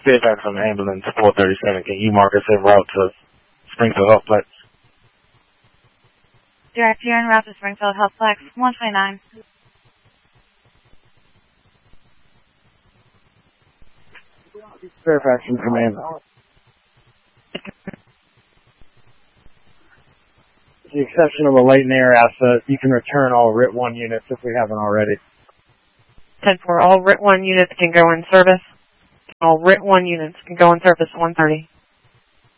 Fairfax on ambulance 437. Can you mark us en route to Springfield Healthplex? Direct, you're en route to Springfield Healthplex 129. Fairfax in command. With the exception of a latent air asset, you can return all RIT 1 units if we haven't already. 10-4, all RIT 1 units can go in service. All RIT 1 units can go in service 130.